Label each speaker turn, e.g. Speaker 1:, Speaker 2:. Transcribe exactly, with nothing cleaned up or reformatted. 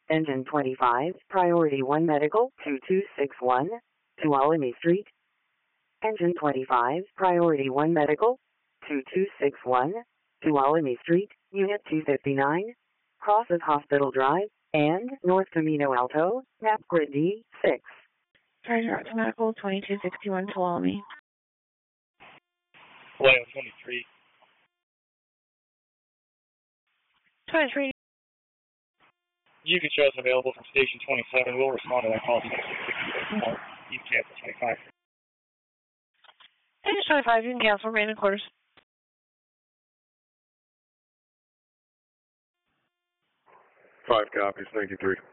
Speaker 1: Engine twenty-five, Priority one Medical, two two six one, Tuolumne Street. Engine twenty-five, Priority one Medical, two two six one, Tuolumne Street, Unit two fifty-nine, crosses Hospital Drive, and North Camino Alto, Map Grid D six.
Speaker 2: Charger out to Medical, twenty-two sixty-one, Tuolumne.
Speaker 3: Vallejo twenty-three.
Speaker 2: twenty-three.
Speaker 3: You can show us available from Station twenty-seven. We'll respond to that call. You can cancel twenty-five.
Speaker 2: Engine twenty-five, you can cancel remaining quarters.
Speaker 4: Five copies, thank you, three.